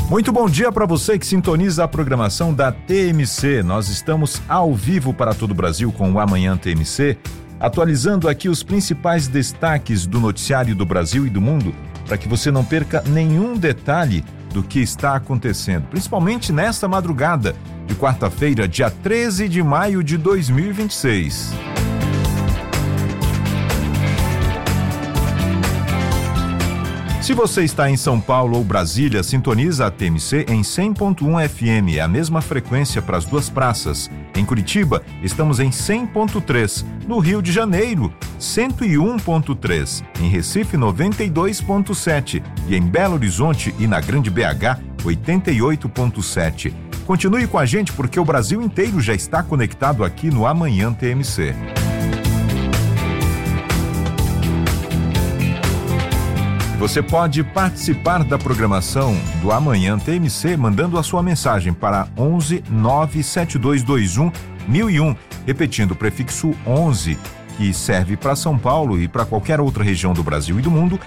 Muito bom dia para você que sintoniza a programação da TMC. Nós estamos ao vivo para todo o Brasil com o Amanhã TMC, atualizando aqui os principais destaques do noticiário do Brasil e do mundo, para que você não perca nenhum detalhe do que está acontecendo, principalmente nesta madrugada de quarta-feira, dia 13 de maio de 2026. Se você está em São Paulo ou Brasília, sintoniza a TMC em 100.1 FM, é a mesma frequência para as duas praças. Em Curitiba, estamos em 100.3, no Rio de Janeiro, 101.3, em Recife, 92.7 e em Belo Horizonte e na Grande BH, 88.7. Continue com a gente porque o Brasil inteiro já está conectado aqui no Amanhã TMC. Você pode participar da programação do Amanhã TMC mandando a sua mensagem para 11 97221 1001, repetindo o prefixo 11, que serve para São Paulo e para qualquer outra região do Brasil e do mundo,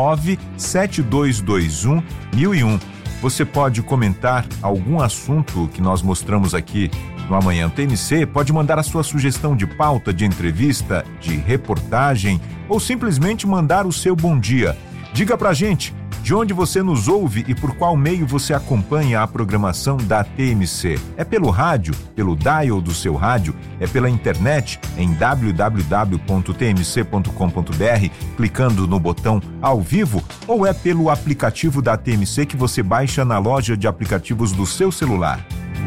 97221 1001. Você pode comentar algum assunto que nós mostramos aqui no Amanhã TMC, pode mandar a sua sugestão de pauta, de entrevista, de reportagem ou simplesmente mandar o seu bom dia. Diga pra gente de onde você nos ouve e por qual meio você acompanha a programação da TMC. É pelo rádio, pelo dial do seu rádio, é pela internet em www.tmc.com.br, clicando no botão ao vivo, ou é pelo aplicativo da TMC que você baixa na loja de aplicativos do seu celular.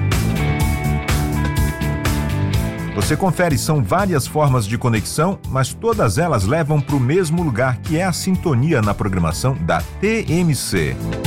Você confere, são várias formas de conexão, mas todas elas levam para o mesmo lugar, que é a sintonia na programação da TMC.